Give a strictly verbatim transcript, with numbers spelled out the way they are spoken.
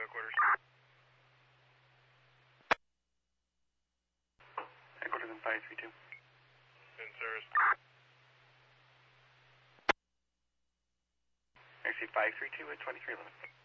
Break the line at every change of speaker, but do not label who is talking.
headquarters.
Headquarters in five three two.
In service.
I see five three two at twenty-three eleven.